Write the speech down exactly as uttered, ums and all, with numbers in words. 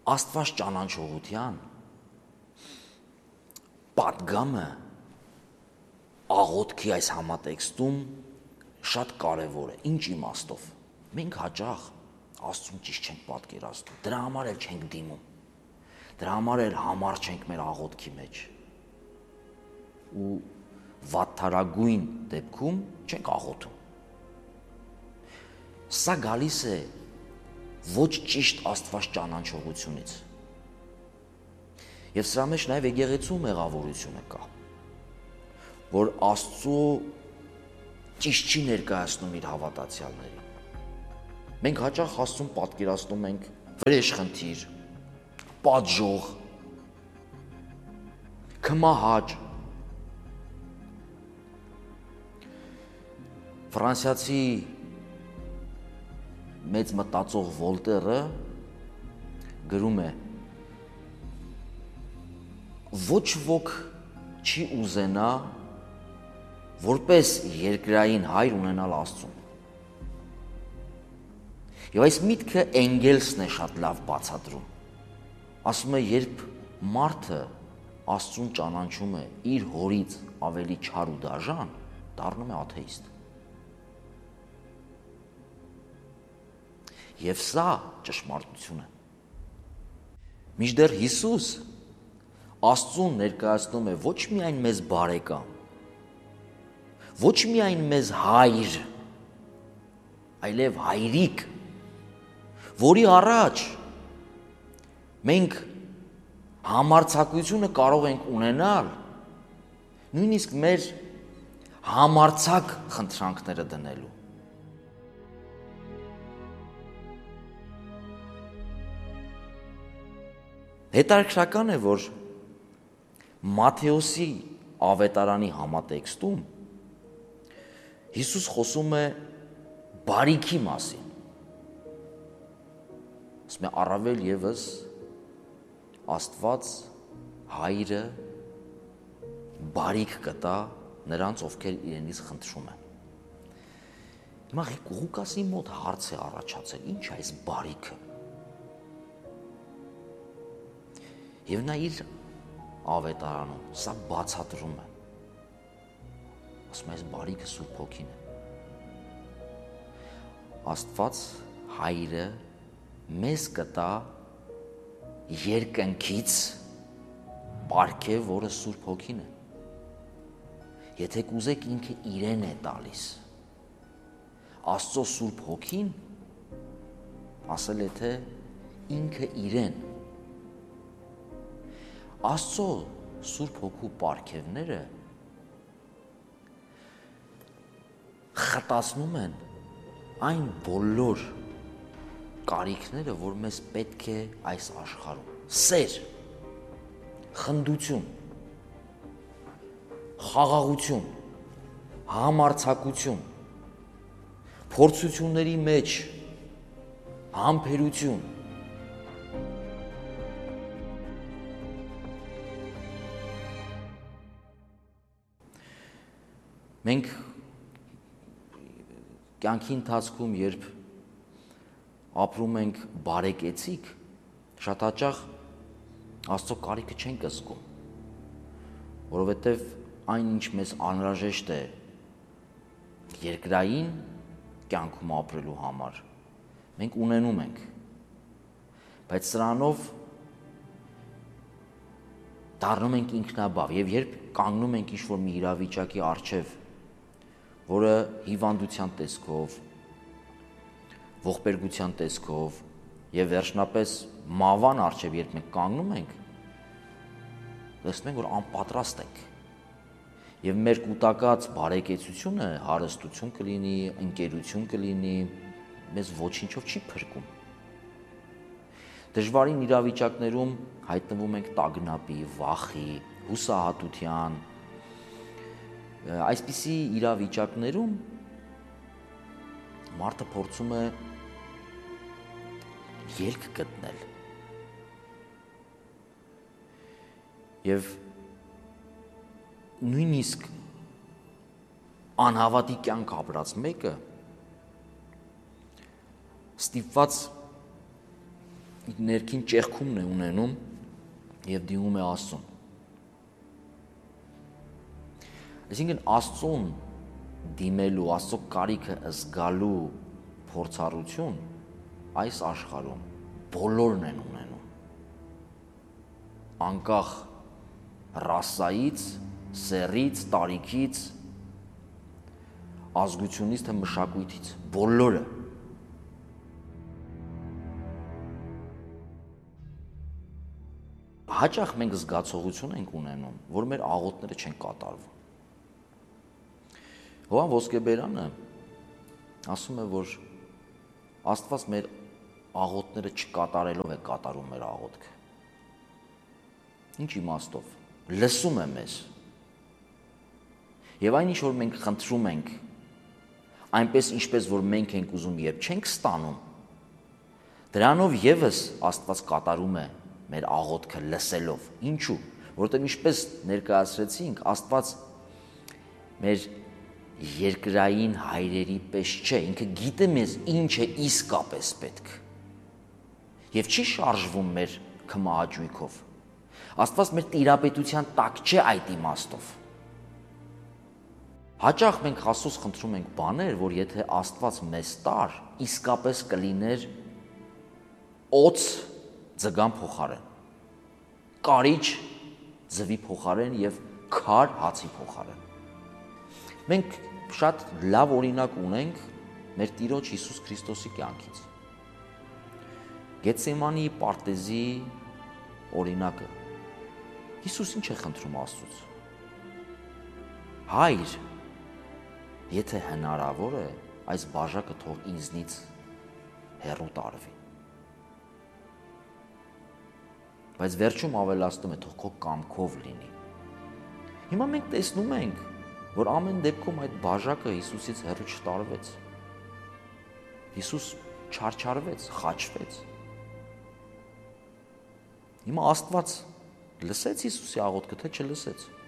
Աստված ճանաչողության պատգամը աղոթքի այս համատեքստում շատ կարևոր է։ Ինչ իմաստով։ Մենք հաճախ Աստծուն ճիշտ չենք պատկերացնում, դրա համար էլ չենք դիմում, դրա համար էլ համար չենք մեր աղոթքի մեջ ու վատթարագույն դեպքում չենք աղոթում։ Սա գալիս է ոչ ճիշտ Աստված ճանաչողությունից։ Եվ սրա մեջ նաև եկեղեցու մեղավորությունը կա, որ Աստծո ճիշտ չի ներկայացնում իր հավատացյալներին։ Մենք հաճախ Աստծուն պատկերացնում ենք վրեժխնդիր, պատժող, քմահաճ։ Ֆրանսիացի մեծ մտածող Վոլտերը գրում է. ոչ ոք չի ուզենա որպես երկրային հայր ունենալ Աստծուն։ Եվ այս միտքը Էնգելսն է շատ լավ բացատրում։ Ասում է, երբ մարդը Աստծուն ճանաչում է իր հորից ավելի չար ու դաժան, դառնում է աթեիստ։ Եվ սա ճշմարտություն է։ Մինչդեռ Հիսուս Աստծուն ներկայացնում է ոչ միայն մեզ բարեկամ, ոչ միայն մեզ հայր, այլև հայրիկ, որի առաջ մենք համարձակությունը կարող ենք ունենալ նույնիսկ մեր համարձակ խնդրանքները դնելու։ Հետաքրքրական է, որ Մատթեոսի ավետարանի համատեքստում Հիսուս խոսում է բարիքի մասին։ Ասում է առավել ևս Աստված հայրը բարիք կտա նրանց, ովքեր իրենից խնդրում են։ Հիմա Ղուկասի մոտ հարց է առաջացել. ինչ է այս բարիքը։ Եվ նա իր ավետարանում սա բացատրում է։ Ասում է, այս բարիքը Սուրբ Հոգին է։ Աստված հայրը մեզ կտա երկնքից պարգև, որը Սուրբ Հոգին է։ Եթե կուզեք, ինքը իրեն է տալիս։ Աստծո Սուրբ Հոգին ասել է, թե ինքը իրեն։ Աստծո Սուրբ Հոգու պարգևները խտացնում են այն բոլոր կարիքները, որ մեզ պետք է այս աշխարհում։ Սեր, խնդություն, խաղաղություն, համարձակություն, փորձությունների մեջ համբերություն, մենք կյանքի ընթացքում, երբ ապրում ենք բարեկեցիկ, շատ հաճախ Աստծո կարիքը չենք զգում, որովհետև այն, ինչ մեզ անհրաժեշտ է երկրային կյանքում ապրելու համար, մենք ունենում ենք, բայց սրանով դառնում ենք ինքնաբավ, եւ երբ կանգնում ենք ինչ-որ մի իրավիճակի առջև, որը հիվանդության տեսքով, ողբերգության տեսքով եւ վերջնապես մահվան առջև երբ մենք կանգնում ենք, տեսնում ենք, որ անպատրաստ ենք եւ մեր կուտակած բարեկեցությունը հարստություն կլինի, ընկերություն կլինի, մեզ ոչինչով չի փրկում։ Դժվարին իրավիճակներում հայտնվում ենք տագնապի, վախի, հուսահատության, այսպիսի իրավիճակներում մարդը փորձում է ելք գտնել եւ նույնիսկ անհավատի կյանք ապրած մեկը ստիպված ներքին ճեղքումն է ունենում եւ դիմում է Աստծուն։ Այսինքն Աստծուն դիմելու, Աստծո կարիքը զգալու փորձառություն այս աշխարհում բոլորն են ունենում։ Անկախ ռասայից, սեռից, տարիքից, ազգությունից թե մշակույթից, բոլորը։ Հաճախ մենք զգացողություն ենք ունենում, որ մեր աղոթները չեն կատարվում։ Հովհան Ոսկեբերանը ասում է, որ Աստված մեր աղոթները չկատարելով է կատարում մեր աղոթքը։ Ինչ իմաստով։ Լսում է մեզ։ Եվ այն ինչ որ մենք խնդրում ենք, այնպես ինչպես որ մենք ենք ուզում եւ չենք ստանում, դրանով եւս Աստված կատարում է մեր աղոթքը լսելով։ Ինչու՞։ Որովհետեւ ինչպես ներկայացրեցինք, Աստված մեր երկրային հայրերի պես չէ, ինքը գիտե մեզ ինչ է իսկապես պետք։ Եվ չի շարժվում մեր քմահաճույքով։ Աստված մեր տիրապետության տակ չէ այդ իմաստով։ Հաճախ մենք Աստծուց խնդրում ենք բաներ, որ եթե Աստված մեզ տար, իսկապես կլիներ օծ ձգան փոխարեն, կարիճ ձվի փոխարեն եւ քար հացի փոխարեն։ Մենք շատ լավ օրինակ ունենք մեր Տիրոջ Հիսուս Քրիստոսի կյանքից։ Գեթսեմանի պարտեզի օրինակը։ Հիսուս ինչ է խնդրում Աստծուց։ Հայր, եթե հնարավոր է, այս բաժակը թող ինձնից հեռու տարվի։ Բայց վերջում ավելացնում է, թող քո կամքով լինի։ Հիմա մենք տեսնում ենք, որ ամեն դեպքում այդ բաժակը Հիսուսից հեռու չտարվեց։ Հիսուս չարչարվեց, խաչվեց։ Հիմա Աստված լսեց Հիսուսի աղոթքը, թե չլսեց։